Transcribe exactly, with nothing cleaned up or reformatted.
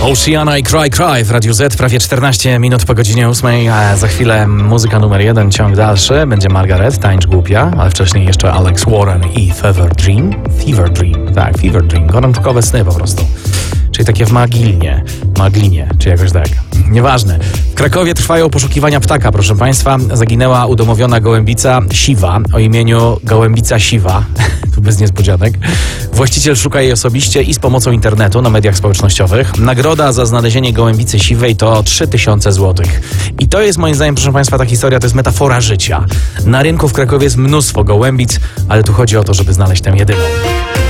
Oceana i Cry Cry w Radiu Z, prawie czternaście minut po godzinie ósmej, a za chwilę muzyka numer jeden, ciąg dalszy, będzie Margaret, Tańcz Głupia, ale wcześniej jeszcze Alex Warren i Fever Dream, Fever Dream, tak, Fever Dream, gorączkowe sny po prostu, czyli takie w Magilnie, Maglinie, czy jakoś tak, nieważne. W Krakowie trwają poszukiwania ptaka, proszę Państwa, zaginęła udomowiona gołębica siwa o imieniu Gołębica Siwa, tu bez niespodzianek. Właściciel szuka jej osobiście i z pomocą internetu na mediach społecznościowych. Nagroda za znalezienie gołębicy siwej to trzy tysiące złotych. I to jest moim zdaniem, proszę Państwa, ta historia to jest metafora życia. Na rynku w Krakowie jest mnóstwo gołębic, ale tu chodzi o to, żeby znaleźć tę jedyną.